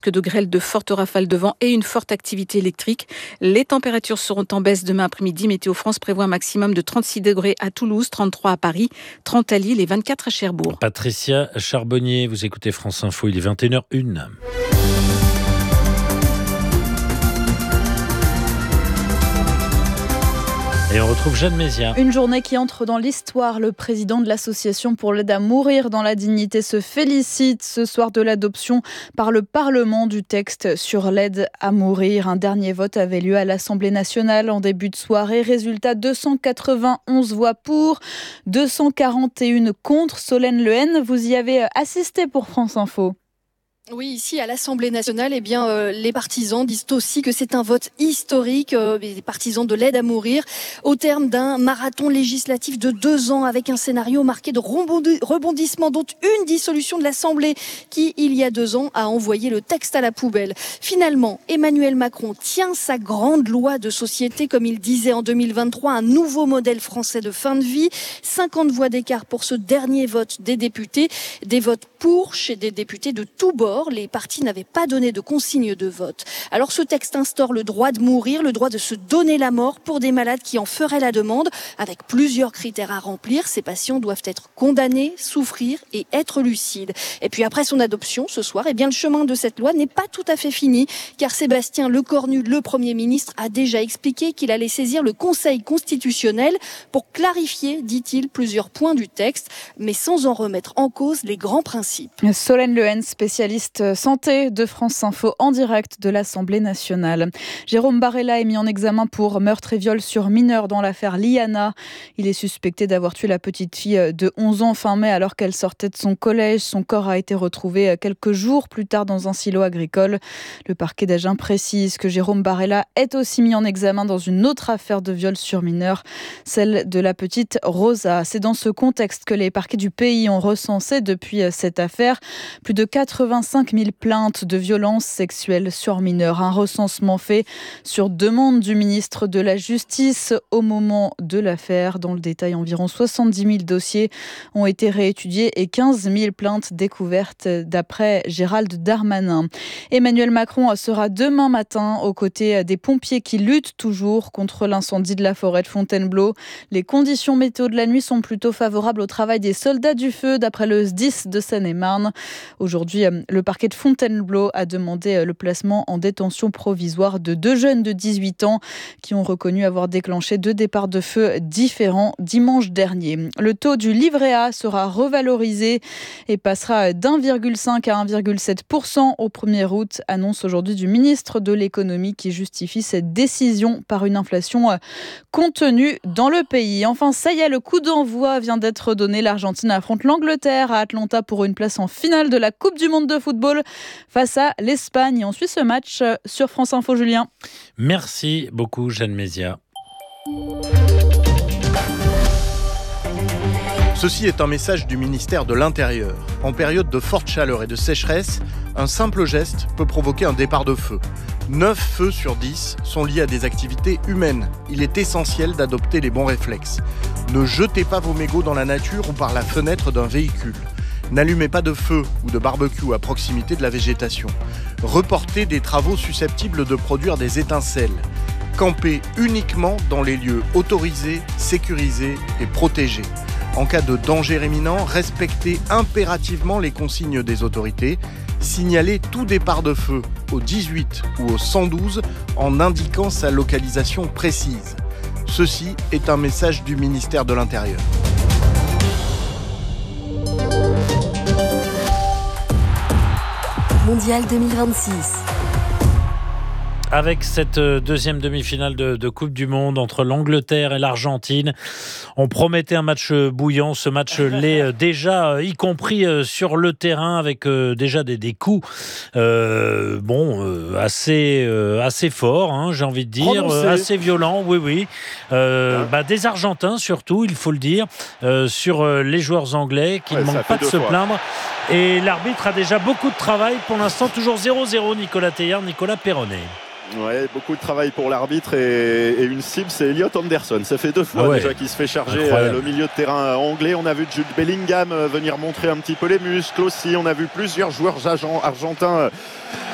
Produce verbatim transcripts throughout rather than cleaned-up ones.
de grêle, de fortes rafales de vent et une forte activité électrique. Les températures seront en baisse demain après-midi. Météo France prévoit un maximum de trente-six degrés à Toulouse, trente-trois à Paris, trente à Lille et vingt-quatre à Cherbourg. Patricia Charbonnier, vous écoutez France Info, il est vingt et une heures une. Et on retrouve Jeanne Mézia. Une journée qui entre dans l'histoire. Le président de l'association pour l'aide à mourir dans la dignité se félicite ce soir de l'adoption par le Parlement du texte sur l'aide à mourir. Un dernier vote avait lieu à l'Assemblée nationale en début de soirée. Résultat, deux cent quatre-vingt-onze voix pour, deux cent quarante et une contre. Solène Lehen, vous y avez assisté pour France Info. Oui, ici à l'Assemblée nationale, eh bien, euh, les partisans disent aussi que c'est un vote historique, euh, les partisans de l'aide à mourir, au terme d'un marathon législatif de deux ans avec un scénario marqué de rebondissements, dont une dissolution de l'Assemblée qui, il y a deux ans, a envoyé le texte à la poubelle. Finalement, Emmanuel Macron tient sa grande loi de société, comme il disait en deux mille vingt-trois, un nouveau modèle français de fin de vie. cinquante voix d'écart pour ce dernier vote des députés, des votes pour chez des députés de tous bords. Les partis n'avaient pas donné de consigne de vote. Alors ce texte instaure le droit de mourir, le droit de se donner la mort pour des malades qui en feraient la demande, avec plusieurs critères à remplir. Ces patients doivent être condamnés, souffrir et être lucides. Et puis après son adoption ce soir, eh bien le chemin de cette loi n'est pas tout à fait fini, car Sébastien Lecornu, le Premier ministre, a déjà expliqué qu'il allait saisir le Conseil constitutionnel pour clarifier, dit-il, plusieurs points du texte, mais sans en remettre en cause les grands principes. Solène Lehen, spécialiste santé de France Info en direct de l'Assemblée nationale. Jérôme Barella est mis en examen pour meurtre et viol sur mineur dans l'affaire Liana. Il est suspecté d'avoir tué la petite fille de onze ans fin mai alors qu'elle sortait de son collège. Son corps a été retrouvé quelques jours plus tard dans un silo agricole. Le parquet d'Agen précise que Jérôme Barella est aussi mis en examen dans une autre affaire de viol sur mineur, celle de la petite Rosa. C'est dans ce contexte que les parquets du pays ont recensé depuis cette affaire plus de quatre-vingt-cinq mille plaintes de violences sexuelles sur mineurs. Un recensement fait sur demande du ministre de la Justice au moment de l'affaire. Dans le détail, environ soixante-dix mille dossiers ont été réétudiés et quinze mille plaintes découvertes d'après Gérald Darmanin. Emmanuel Macron sera demain matin aux côtés des pompiers qui luttent toujours contre l'incendie de la forêt de Fontainebleau. Les conditions météo de la nuit sont plutôt favorables au travail des soldats du feu d'après le S D I S de Seine-et-Marne. Aujourd'hui, le parquet de Fontainebleau a demandé le placement en détention provisoire de deux jeunes de dix-huit ans qui ont reconnu avoir déclenché deux départs de feu différents dimanche dernier. Le taux du livret A sera revalorisé et passera d'un virgule cinq à un virgule sept pour cent au premier août, annonce aujourd'hui du ministre de l'économie qui justifie cette décision par une inflation contenue dans le pays. Enfin, ça y est, le coup d'envoi vient d'être donné. L'Argentine affronte l'Angleterre à Atlanta pour une place en finale de la Coupe du monde de football face à l'Espagne. Et on suit ce match sur France Info, Julien. Merci beaucoup, Jeanne Mézia. Ceci est un message du ministère de l'Intérieur. En période de forte chaleur et de sécheresse, un simple geste peut provoquer un départ de feu. neuf feux sur dix sont liés à des activités humaines. Il est essentiel d'adopter les bons réflexes. Ne jetez pas vos mégots dans la nature ou par la fenêtre d'un véhicule. N'allumez pas de feu ou de barbecue à proximité de la végétation. Reportez des travaux susceptibles de produire des étincelles. Campez uniquement dans les lieux autorisés, sécurisés et protégés. En cas de danger imminent, respectez impérativement les consignes des autorités. Signalez tout départ de feu au dix-huit ou au cent douze en indiquant sa localisation précise. Ceci est un message du ministère de l'Intérieur. Mondial deux mille vingt-six. Avec cette deuxième demi-finale de, de Coupe du Monde entre l'Angleterre et l'Argentine, on promettait un match bouillant. Ce match l'est déjà, y compris sur le terrain, avec déjà des, des coups euh, bon, assez, assez forts, hein, j'ai envie de dire, Prononcé. assez violents, oui, oui. Euh, bah, des Argentins surtout, il faut le dire, euh, sur les joueurs anglais qui Ouais, ne manquent pas de se fois. plaindre. Et l'arbitre a déjà beaucoup de travail. Pour l'instant, toujours zéro zéro, Nicolas Teilhard, Nicolas Perronnet. Ouais, beaucoup de travail pour l'arbitre et, et une cible, c'est Elliot Anderson. Ça fait deux fois Ah ouais. déjà qu'il se fait charger Incroyable. le milieu de terrain anglais. On a vu Jude Bellingham venir montrer un petit peu les muscles aussi. On a vu plusieurs joueurs argentins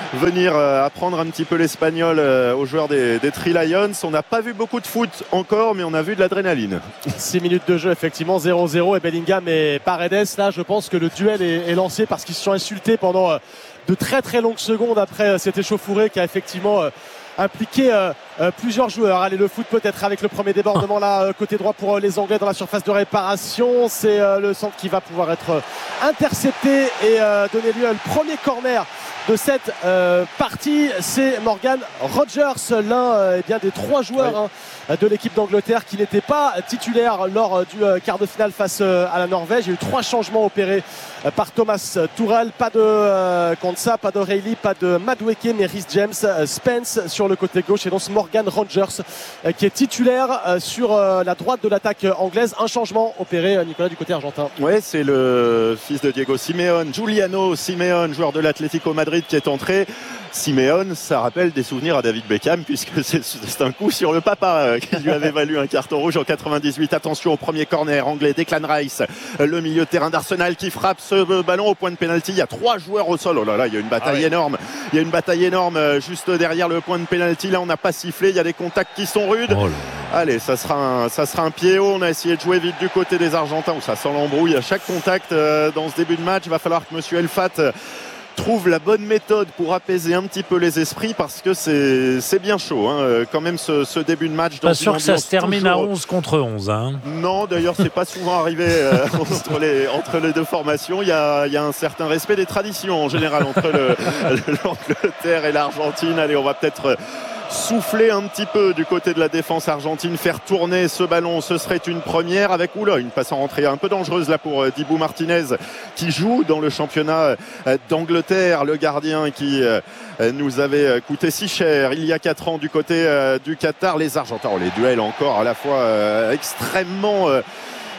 venir euh, apprendre un petit peu l'espagnol euh, aux joueurs des, des Three Lions. On n'a pas vu beaucoup de foot encore, mais on a vu de l'adrénaline. six minutes de jeu, effectivement, zéro zéro, et Bellingham et Paredes, là je pense que le duel est, est lancé parce qu'ils se sont insultés pendant euh, de très très longues secondes après euh, cet échauffouré qui a effectivement euh, impliqué euh, euh, plusieurs joueurs. Allez, le foot peut-être avec le premier débordement là euh, côté droit pour euh, les Anglais dans la surface de réparation. C'est euh, le centre qui va pouvoir être euh, intercepté et euh, donner lieu au premier corner de cette euh, partie. C'est Morgan Rogers, l'un euh, eh bien, des trois joueurs oui. hein, de l'équipe d'Angleterre qui n'était pas titulaire lors du euh, quart de finale face euh, à la Norvège. Il y a eu trois changements opérés euh, par Thomas Tuchel. Pas de euh, Konsa, pas de Reilly, pas de Madueke, mais Reece James, euh, Spence sur le côté gauche et donc Morgan Rogers euh, qui est titulaire euh, sur euh, la droite de l'attaque anglaise. Un changement opéré, euh, Nicolas, du côté argentin. Oui, c'est le fils de Diego Simeone, Giuliano Simeone, joueur de l'Atlético Madrid, qui est entré. Simeone, ça rappelle des souvenirs à David Beckham puisque c'est, c'est un coup sur le papa euh, qui lui avait valu un carton rouge en quatre-vingt-dix-huit. Attention au premier corner anglais, Declan Rice, le milieu de terrain d'Arsenal qui frappe ce ballon au point de pénalty. Il y a trois joueurs au sol. Oh là là, il y a une bataille ah ouais. énorme. Il y a une bataille énorme juste derrière le point de pénalty. Là, on n'a pas sifflé. Il y a des contacts qui sont rudes. Oh Allez, ça sera un, ça sera un pied haut. On a essayé de jouer vite du côté des Argentins où ça sent l'embrouille à chaque contact euh, dans ce début de match. Il va falloir que Monsieur Elfat euh, trouve la bonne méthode pour apaiser un petit peu les esprits parce que c'est, c'est bien chaud hein, quand même ce, ce début de match. Pas sûr que ça se termine toujours... à onze contre onze. Hein. Non, d'ailleurs c'est pas souvent arrivé euh, entre, les, entre les deux formations. Il y, a, il y a un certain respect des traditions en général entre le, l'Angleterre et l'Argentine. Allez, on va peut-être souffler un petit peu du côté de la défense argentine, faire tourner ce ballon, ce serait une première avec oula, une passe en rentrée un peu dangereuse là pour euh, Dibu Martinez qui joue dans le championnat euh, d'Angleterre, le gardien qui euh, nous avait coûté si cher il y a quatre ans du côté euh, du Qatar. Les Argentins, oh, les duels encore à la fois euh, extrêmement euh,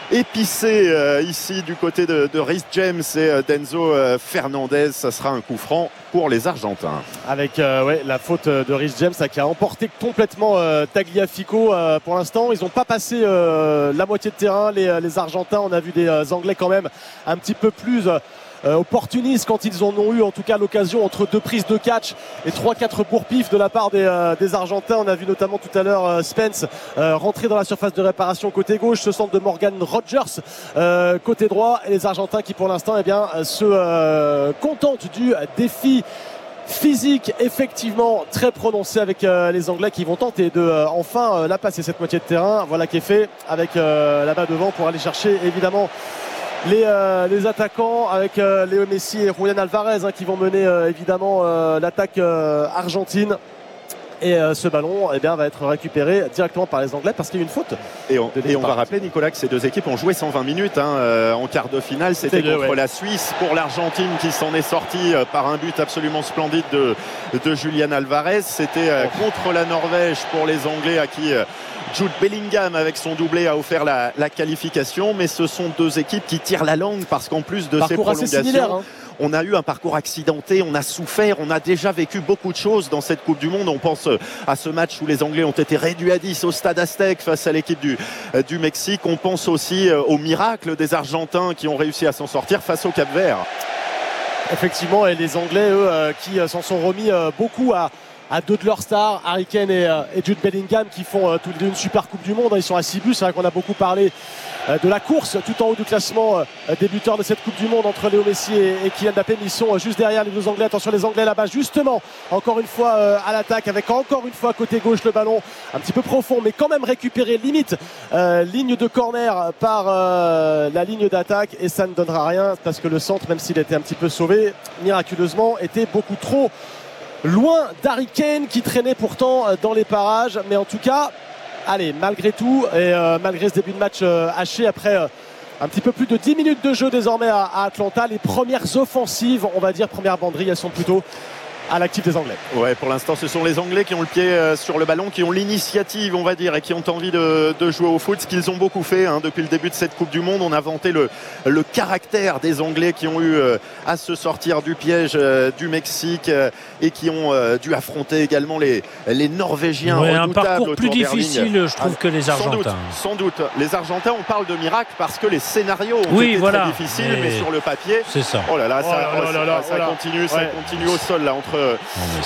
épicé euh, ici du côté de, de Reece James et euh, d'Enzo euh, Fernandez. Ça sera un coup franc pour les Argentins. Avec euh, ouais, la faute de Reece James là, qui a emporté complètement euh, Tagliafico euh, pour l'instant. Ils n'ont pas passé euh, la moitié de terrain, les, les Argentins. On a vu des euh, Anglais quand même un petit peu plus euh, Euh, opportunistes quand ils en ont eu en tout cas l'occasion entre deux prises de catch et trois quatre bourre-pifs de la part des, euh, des Argentins. On a vu notamment tout à l'heure euh, Spence euh, rentrer dans la surface de réparation côté gauche, ce centre de Morgan Rogers euh, côté droit, et les Argentins qui pour l'instant eh bien, se euh, contentent du défi physique effectivement très prononcé avec euh, les Anglais qui vont tenter de euh, enfin euh, la passer cette moitié de terrain. Voilà qui est fait avec euh, là-bas devant pour aller chercher évidemment Les, euh, les attaquants avec euh, Léo Messi et Julián Alvarez hein, qui vont mener euh, évidemment euh, l'attaque euh, argentine. Et euh, ce ballon eh bien, va être récupéré directement par les Anglais parce qu'il y a une faute. Et on, et on va rappeler, Nicolas, que ces deux équipes ont joué cent vingt minutes hein, euh, en quart de finale. C'était C'était contre ouais. la Suisse pour l'Argentine qui s'en est sortie euh, par un but absolument splendide de, de Julián Alvarez. C'était euh, contre la Norvège pour les Anglais à qui euh, Jude Bellingham avec son doublé a offert la, la qualification. Mais ce sont deux équipes qui tirent la langue parce qu'en plus de Parcours ces prolongations... On a eu un parcours accidenté, on a souffert, on a déjà vécu beaucoup de choses dans cette Coupe du Monde. On pense à ce match où les Anglais ont été réduits à dix au stade Aztec face à l'équipe du, du Mexique. On pense aussi au miracle des Argentins qui ont réussi à s'en sortir face au Cap-Vert. Effectivement, et les Anglais, eux, qui s'en sont remis beaucoup à... à deux de leurs stars, Harry Kane et, euh, et Jude Bellingham, qui font euh, tous les deux une super Coupe du Monde. Ils sont à six buts. C'est vrai qu'on a beaucoup parlé euh, de la course tout en haut du classement euh, des buteurs de cette Coupe du Monde entre Léo Messi et, et Kylian Mbappé. Mais ils sont euh, juste derrière les deux Anglais. Attention, les Anglais là-bas, justement, encore une fois euh, à l'attaque, avec encore une fois côté gauche le ballon un petit peu profond, mais quand même récupéré limite euh, ligne de corner par euh, la ligne d'attaque, et ça ne donnera rien parce que le centre, même s'il était un petit peu sauvé, miraculeusement était beaucoup trop loin d'Harry Kane qui traînait pourtant dans les parages. Mais en tout cas, allez, malgré tout et euh, malgré ce début de match euh, haché après euh, un petit peu plus de dix minutes de jeu désormais à, à Atlanta, les premières offensives, on va dire premières banderilles, elles sont plutôt à l'actif des Anglais. Ouais, pour l'instant, ce sont les Anglais qui ont le pied euh, sur le ballon, qui ont l'initiative, on va dire, et qui ont envie de, de jouer au foot, ce qu'ils ont beaucoup fait hein, depuis le début de cette Coupe du Monde. On a vanté le, le caractère des Anglais qui ont eu euh, à se sortir du piège euh, du Mexique euh, et qui ont euh, dû affronter également les, les Norvégiens. Ouais, un parcours plus difficile, je trouve, ah, que les Argentins. Sans doute, sans doute. Les Argentins, on parle de miracle parce que les scénarios ont oui, été voilà. très difficiles, mais... mais sur le papier, c'est ça. Oh là là, ça, oh là là, ça, là là, ça oh là. continue, ça ouais. continue au sol là entre contre